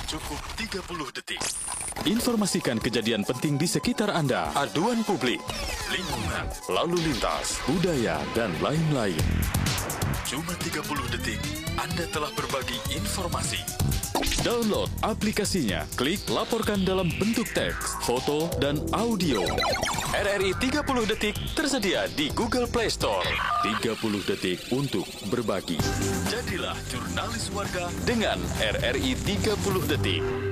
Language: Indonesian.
Cukup 30 detik. Informasikan kejadian penting di sekitar Anda. Aduan publik, lingkungan, lalu lintas, budaya, dan lain-lain. Cuma 30 detik, Anda telah berbagi informasi. Download aplikasinya. Klik laporkan dalam bentuk teks, foto, dan audio. RRI 30 detik tersedia di Google Play Store. 30 detik untuk berbagi. Jadilah jurnalis warga dengan RRI 30 detik.